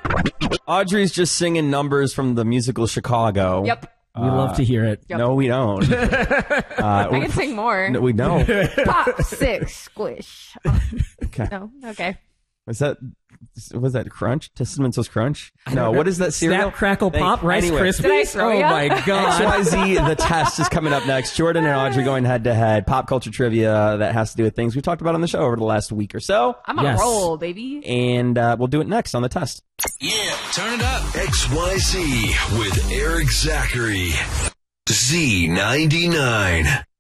Audrey's just singing numbers from the musical Chicago. Yep. We love to hear it. Yep. No, we don't. I can sing more. No, we don't. Pop, six, squish. Okay. No, okay. Was that Crunch? Testamentos Crunch? No, what is that cereal? Snap, Crackle, Pop, Rice Krispies? Did I throw Oh, ya? my God. XYZ, the test is coming up next. Jordan and Audrey going head to head. Pop culture trivia that has to do with things we've talked about on the show over the last week or so. I'm on a roll, baby. And we'll do it next on the test. Yeah, turn it up. XYZ with Eric Zachary. Z99.